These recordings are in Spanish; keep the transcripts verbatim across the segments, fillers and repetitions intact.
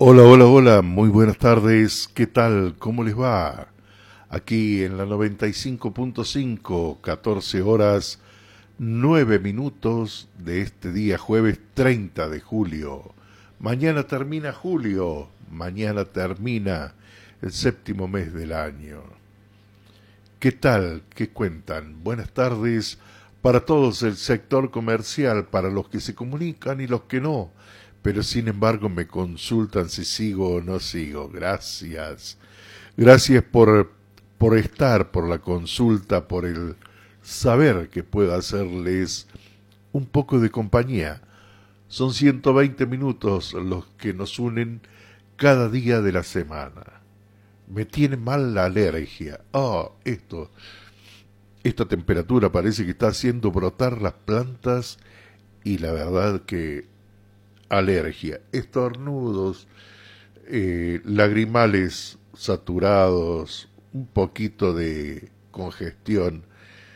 Hola, hola, hola, muy buenas tardes, ¿qué tal? ¿Cómo les va? Aquí en la noventa y cinco punto cinco, catorce horas, nueve minutos de este día jueves treinta de julio. Mañana termina julio, mañana termina el séptimo mes del año. ¿Qué tal? ¿Qué cuentan? Buenas tardes para todos el sector comercial, para los que se comunican y los que no, pero sin embargo me consultan si sigo o no sigo. Gracias. Gracias por, por estar, por la consulta, por el saber que puedo hacerles un poco de compañía. Son ciento veinte minutos los que nos unen cada día de la semana. Me tiene mal la alergia. Oh, esto, esta temperatura parece que está haciendo brotar las plantas y la verdad que alergia, estornudos, eh, lagrimales saturados, un poquito de congestión,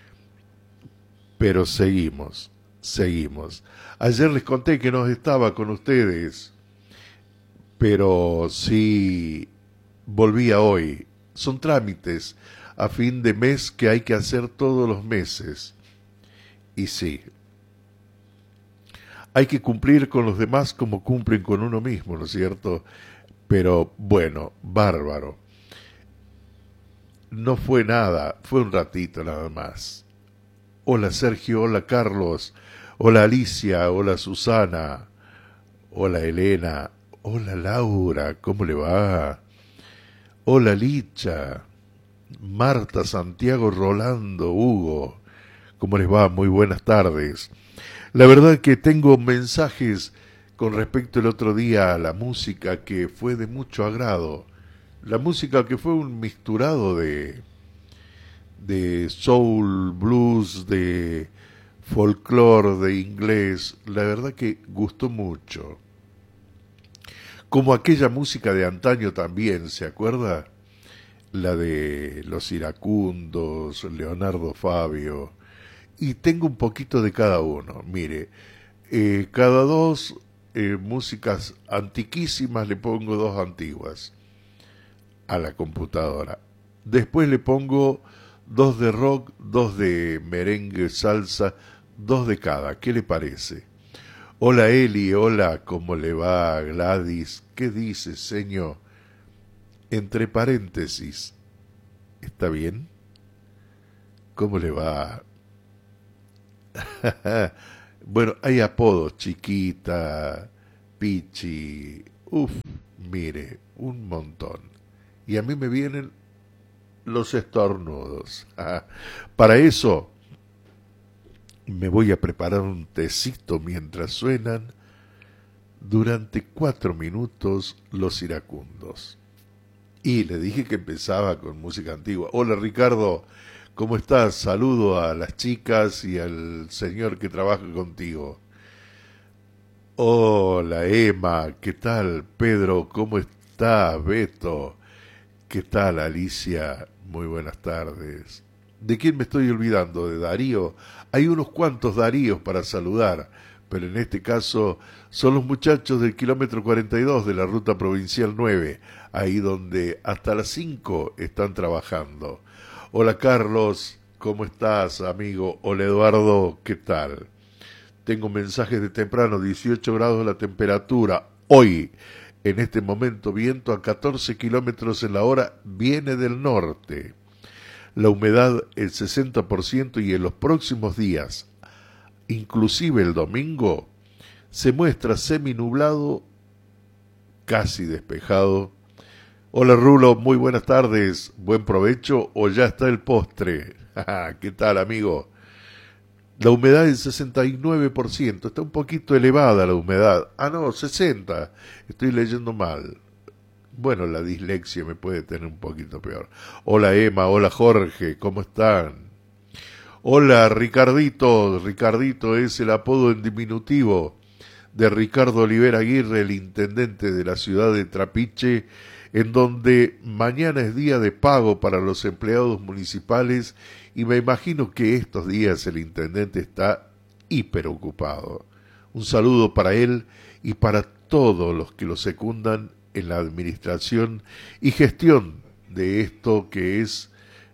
pero seguimos, seguimos. Ayer les conté que no estaba con ustedes, pero sí volvía hoy. Son trámites a fin de mes que hay que hacer todos los meses. Y sí, hay que cumplir con los demás como cumplen con uno mismo, ¿no es cierto? Pero bueno, bárbaro. No fue nada, fue un ratito nada más. Hola Sergio, hola Carlos, hola Alicia, hola Susana, hola Elena, hola Laura, ¿cómo le va? Hola Licha, Marta, Santiago, Rolando, Hugo, ¿cómo les va? Muy buenas tardes. La verdad que tengo mensajes con respecto el otro día a la música que fue de mucho agrado. La música que fue un mixturado de, de soul, blues, de folclore, de inglés. La verdad que gustó mucho. Como aquella música de antaño también, ¿se acuerda? La de Los Iracundos, Leonardo Fabio. Y tengo un poquito de cada uno. Mire, eh, cada dos eh, músicas antiquísimas le pongo dos antiguas a la computadora. Después le pongo dos de rock, dos de merengue, salsa, dos de cada. ¿Qué le parece? Hola Eli, hola, ¿cómo le va Gladys? ¿Qué dice, señor? Entre paréntesis, ¿está bien? ¿Cómo le va? Bueno, hay apodos, Chiquita, Pichi, uff, mire, un montón. Y a mí me vienen los estornudos. Para eso me voy a preparar un tecito mientras suenan durante cuatro minutos los iracundos. Y le dije que empezaba con música antigua. Hola Ricardo, ¿cómo estás? Saludo a las chicas y al señor que trabaja contigo. Hola Emma, ¿qué tal? Pedro, ¿cómo estás? Beto, ¿qué tal Alicia? Muy buenas tardes. ¿De quién me estoy olvidando? ¿De Darío? Hay unos cuantos Daríos para saludar, pero en este caso son los muchachos del kilómetro cuarenta y dos de la ruta provincial nueve, ahí donde hasta las cinco están trabajando. Hola Carlos, ¿cómo estás amigo? Hola Eduardo, ¿qué tal? Tengo mensajes de temprano, dieciocho grados la temperatura. Hoy, en este momento, viento a catorce kilómetros en la hora, viene del norte. La humedad el sesenta por ciento y en los próximos días, inclusive el domingo, se muestra seminublado, casi despejado. Hola Rulo, muy buenas tardes, buen provecho o ya está el postre. ¿Qué tal amigo? La humedad es sesenta y nueve por ciento, está un poquito elevada la humedad. Ah no, sesenta, estoy leyendo mal. Bueno, la dislexia me puede tener un poquito peor. Hola Emma, hola Jorge, ¿cómo están? Hola Ricardito, Ricardito es el apodo en diminutivo de Ricardo Olivera Aguirre, el intendente de la ciudad de Trapiche, en donde mañana es día de pago para los empleados municipales y me imagino que estos días el intendente está hiperocupado. Un saludo para él y para todos los que lo secundan en la administración y gestión de esto que es,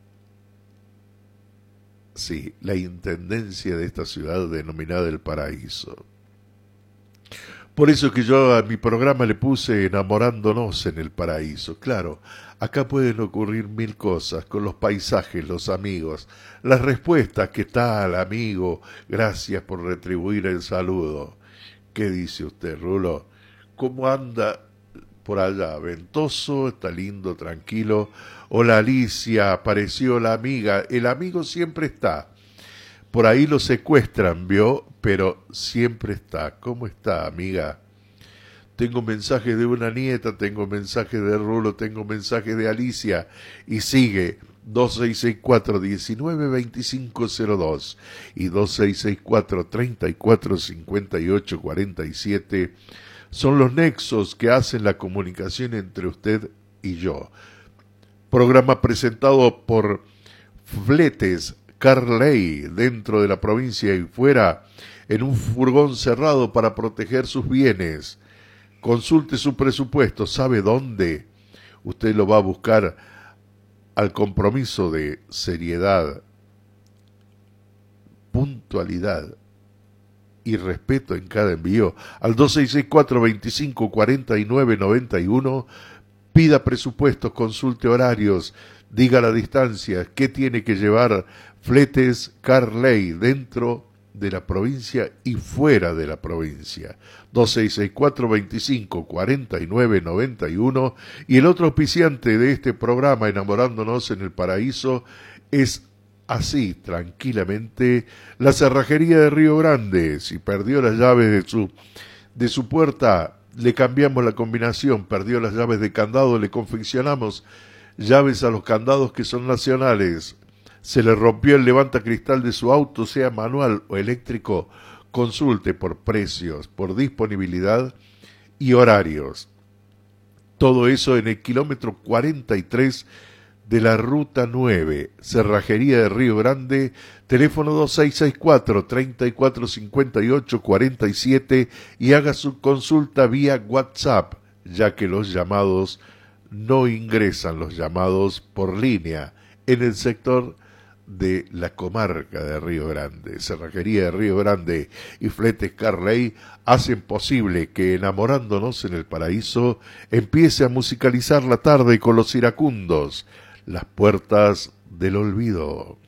sí, la intendencia de esta ciudad denominada El Paraíso. Por eso que yo a mi programa le puse Enamorándonos en el Paraíso. Claro, acá pueden ocurrir mil cosas con los paisajes, los amigos, las respuestas. ¿Qué tal, amigo? Gracias por retribuir el saludo. ¿Qué dice usted, Rulo? ¿Cómo anda por allá? ¿Ventoso? ¿Está lindo, tranquilo? Hola, Alicia, apareció la amiga. El amigo siempre está. Por ahí lo secuestran, ¿vio? Pero siempre está. ¿Cómo está, amiga? Tengo mensajes de una nieta, tengo mensajes de Rulo, tengo mensajes de Alicia. Y sigue dos seis seis cuatro, uno nueve dos cinco cero dos y dos seis seis cuatro, tres cuatro cinco ocho cuatro siete. Son los nexos que hacen la comunicación entre usted y yo. Programa presentado por Fletes Carley, dentro de la provincia y fuera, en un furgón cerrado para proteger sus bienes. Consulte su presupuesto. ¿Sabe dónde? Usted lo va a buscar al compromiso de seriedad, puntualidad y respeto en cada envío. Al dos seis seis cuatro, veinticinco, cuarenta y nueve, noventa y uno. Pida presupuestos, consulte horarios, diga la distancia, qué tiene que llevar. Fletes Carley, dentro de la provincia y fuera de la provincia. dos seis seis cuatro, veinticinco, cuarenta y nueve, noventa y uno. Y el otro auspiciante de este programa, Enamorándonos en el Paraíso, es así, tranquilamente, la cerrajería de Río Grande. Si perdió las llaves de su, de su puerta, le cambiamos la combinación. Perdió las llaves de candado, le confeccionamos llaves a los candados que son nacionales. Se le rompió el levantacristal de su auto, sea manual o eléctrico, consulte por precios, por disponibilidad y horarios. Todo eso en el kilómetro cuarenta y tres de la Ruta nueve, Cerrajería de Río Grande, teléfono dos seis seis cuatro, tres cuatro cinco ocho cuatro siete y haga su consulta vía WhatsApp, ya que los llamados no ingresan, los llamados por línea en el sector de la comarca de Río Grande. Cerrajería de Río Grande y Fletes Carley hacen posible que Enamorándonos en el Paraíso empiece a musicalizar la tarde con los iracundos, las puertas del olvido.